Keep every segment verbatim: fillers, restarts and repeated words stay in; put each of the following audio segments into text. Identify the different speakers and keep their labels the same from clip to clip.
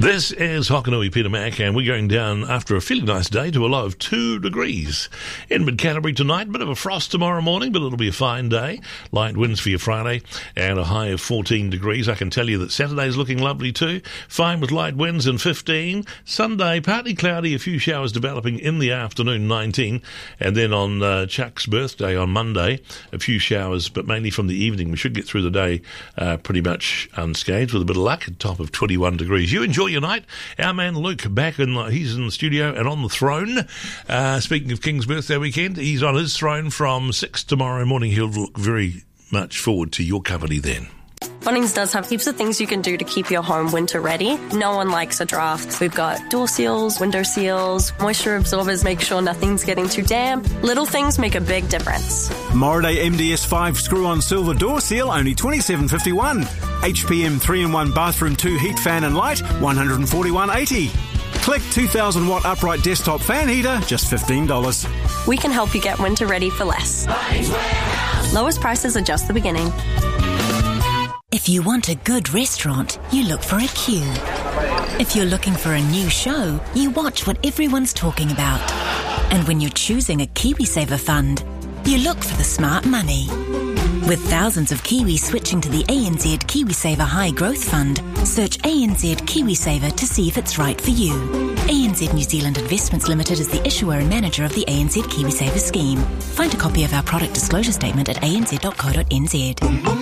Speaker 1: This is Hokanui Peter Mac, and we're going down after a fairly nice day to a low of two degrees. In mid-Canterbury tonight, bit of a frost tomorrow morning, but it'll be a fine day. Light winds for your Friday, and a high of fourteen degrees. I can tell you that Saturday's looking lovely too. Fine with light winds and fifteen. Sunday, partly cloudy, a few showers developing in the afternoon, nineteen. And then on uh, Chuck's birthday on Monday, a few showers, but mainly from the evening. We should get through the day uh, pretty much unscathed with a bit of luck, at top of twenty-one degrees. You enjoy your night. Our man Luke back in, he's in the studio and on the throne. Uh, speaking of King's birthday weekend, he's on his throne from six tomorrow morning. He'll look very much forward to your company then.
Speaker 2: Bunnings does have heaps of things you can do to keep your home winter ready. No one likes a draft. We've got door seals, window seals, moisture absorbers, make sure nothing's getting too damp. Little things make a big difference.
Speaker 3: Moraday M D S five screw-on silver door seal, only twenty-seven fifty-one. H P M three in one bathroom two heat fan and light, one hundred forty-one eighty. Click two thousand watt upright desktop fan heater, just fifteen dollars.
Speaker 2: We can help you get winter ready for less. Lowest prices are just the beginning.
Speaker 4: If you want a good restaurant, you look for a queue. If you're looking for a new show, you watch what everyone's talking about. And when you're choosing a KiwiSaver fund, you look for the smart money. With thousands of Kiwis switching to the A N Z KiwiSaver High Growth Fund, search A N Z KiwiSaver to see if it's right for you. A N Z New Zealand Investments Limited is the issuer and manager of the A N Z KiwiSaver scheme. Find a copy of our product disclosure statement at a n z dot co dot n z.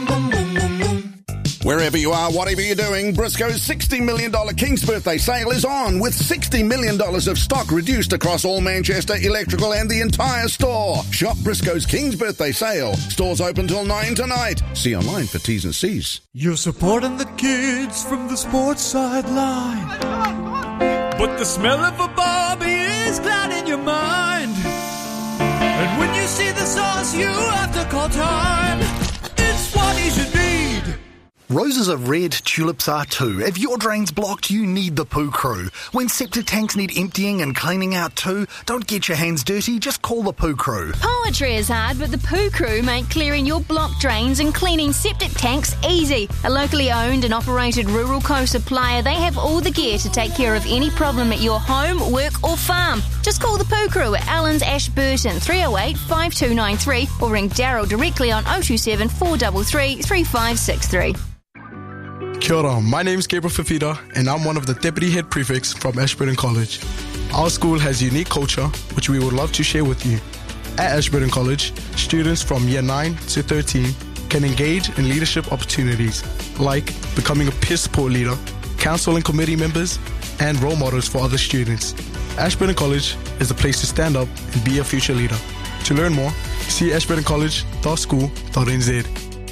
Speaker 5: Wherever you are, whatever you're doing, Briscoe's sixty million dollars King's Birthday sale is on, with sixty million dollars of stock reduced across all Manchester Electrical and the entire store. Shop Briscoe's King's Birthday sale. Stores open till nine tonight. See online for T's and C's.
Speaker 6: You're supporting the kids from the sports sideline, but the smell of a barbie is clouding your mind. And when you see the sauce, you have to call time. It's what you should need.
Speaker 7: Roses are red, tulips are too. If your drain's blocked, you need the Poo Crew. When septic tanks need emptying and cleaning out too, don't get your hands dirty, just call the Poo Crew.
Speaker 8: Poetry is hard, but the Poo Crew make clearing your blocked drains and cleaning septic tanks easy. A locally owned and operated rural co-supplier, they have all the gear to take care of any problem at your home, work or farm. Just call the Poo Crew at Allen's Ashburton, three oh eight, five two nine three, or ring Daryl directly on oh two seven, four three three, three five six three.
Speaker 9: Kia ora, my name is Gabriel Fafita and I'm one of the Deputy Head Prefects from Ashburton College. Our school has a unique culture which we would love to share with you. At Ashburton College, students from year nine to thirteen can engage in leadership opportunities like becoming a peer support leader, council and committee members, and role models for other students. Ashburton College is the place to stand up and be a future leader. To learn more, see ashburton college dot school dot n z.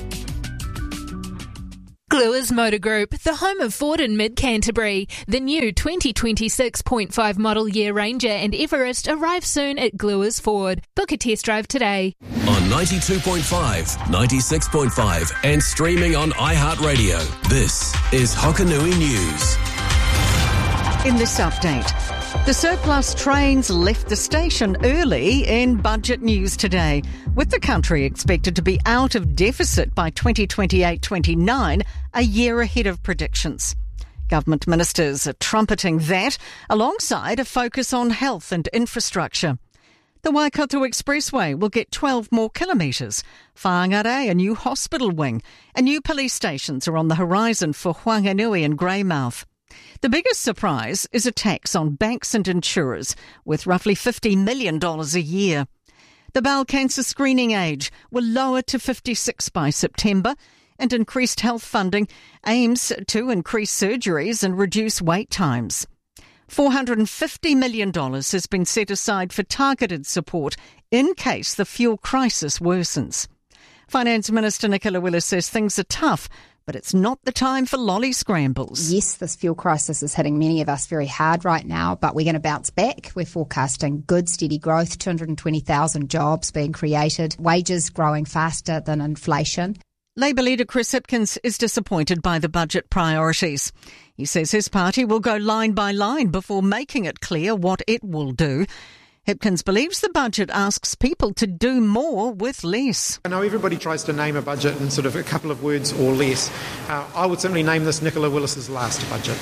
Speaker 10: Gluers Motor Group, the home of Ford in mid-Canterbury. The new twenty twenty-six point five model year Ranger and Everest arrive soon at Gluers Ford. Book a test drive today.
Speaker 11: On ninety-two point five, ninety-six point five and streaming on iHeartRadio, this is Hokanui News.
Speaker 12: In this update, the surplus trains left the station early in budget news today, with the country expected to be out of deficit by twenty twenty-eight twenty-nine, a year ahead of predictions. Government ministers are trumpeting that, alongside a focus on health and infrastructure. The Waikato Expressway will get twelve more kilometres. Whangare, a new hospital wing, and new police stations are on the horizon for Whanganui and Greymouth. The biggest surprise is a tax on banks and insurers, with roughly fifty million dollars a year. The bowel cancer screening age will lower to fifty-six by September, and increased health funding aims to increase surgeries and reduce wait times. four hundred fifty million dollars has been set aside for targeted support in case the fuel crisis worsens. Finance Minister Nicola Willis says things are tough, but it's not the time for lolly scrambles.
Speaker 13: Yes, this fuel crisis is hitting many of us very hard right now, but we're going to bounce back. We're forecasting good, steady growth, two hundred twenty thousand jobs being created, wages growing faster than inflation.
Speaker 12: Labour leader Chris Hipkins is disappointed by the budget priorities. He says his party will go line by line before making it clear what it will do. Hipkins believes the budget asks people to do more with less.
Speaker 14: I know everybody tries to name a budget in sort of a couple of words or less. Uh, I would simply name this Nicola Willis's last budget.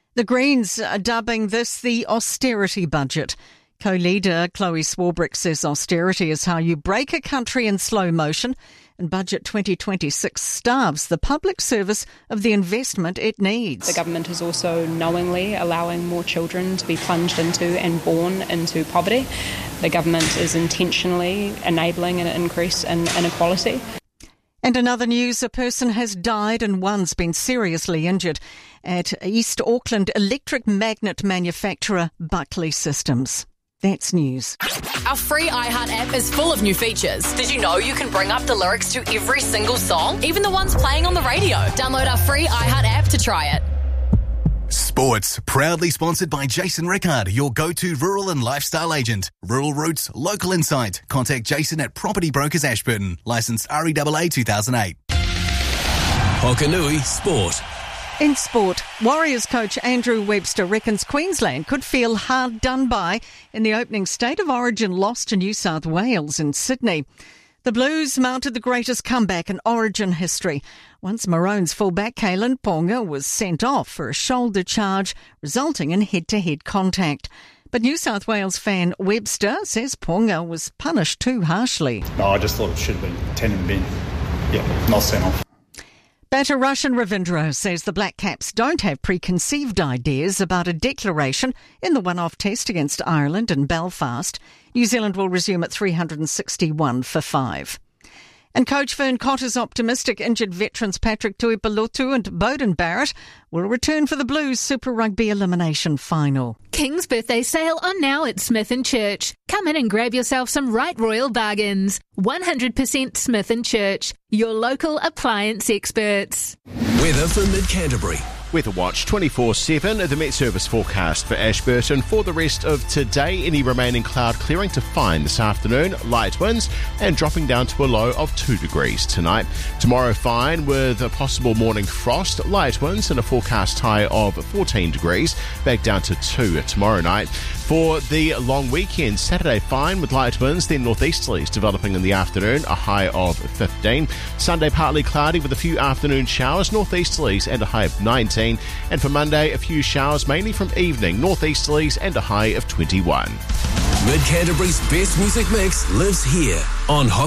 Speaker 12: The Greens are dubbing this the austerity budget. Co-leader Chloe Swarbrick says austerity is how you break a country in slow motion, and Budget twenty twenty-six starves the public service of the investment it needs.
Speaker 14: The government is also knowingly allowing more children to be plunged into and born into poverty. The government is intentionally enabling an increase in inequality.
Speaker 12: And in other news, a person has died and one's been seriously injured at East Auckland electric magnet manufacturer Buckley Systems. That's news.
Speaker 15: Our free iHeart app is full of new features. Did you know you can bring up the lyrics to every single song, even the ones playing on the radio? Download our free iHeart app to try it.
Speaker 16: Sports, proudly sponsored by Jason Rickard, your go-to rural and lifestyle agent. Rural Roots, local insight. Contact Jason at Property Brokers Ashburton. Licensed R E A A two thousand eight.
Speaker 11: Hokanui Sport.
Speaker 12: In sport, Warriors coach Andrew Webster reckons Queensland could feel hard done by in the opening State of Origin loss to New South Wales in Sydney. The Blues mounted the greatest comeback in Origin history once Maroons fullback Kalen Ponga was sent off for a shoulder charge, resulting in head-to-head contact. But New South Wales fan Webster says Ponga was punished too harshly.
Speaker 17: No, I just thought it should have been ten and bin. Yeah, not sent off.
Speaker 12: Batter Rushan Ravindra says the Black Caps don't have preconceived ideas about a declaration in the one-off test against Ireland in Belfast. New Zealand will resume at three hundred sixty-one for five. And coach Vern Cott is optimistic injured veterans Patrick Tuipulotu and Bowden Barrett will return for the Blues Super Rugby elimination final.
Speaker 10: King's birthday sale on now at Smith and Church. Come in and grab yourself some right royal bargains. one hundred percent Smith and Church, your local appliance experts.
Speaker 11: Weather for Mid-Canterbury.
Speaker 18: Weather Watch twenty-four seven, the Met Service forecast for Ashburton. For the rest of today, any remaining cloud clearing to fine this afternoon, light winds and dropping down to a low of two degrees tonight. Tomorrow fine with a possible morning frost, light winds and a forecast high of fourteen degrees, back down to two tomorrow night. For the long weekend, Saturday fine with light winds, then northeasterlies developing in the afternoon, a high of fifteen. Sunday partly cloudy with a few afternoon showers, northeasterlies and a high of nineteen. And for Monday, a few showers mainly from evening, northeasterlies and a high of twenty-one.
Speaker 11: Mid-Canterbury's best music mix lives here on Hokanui.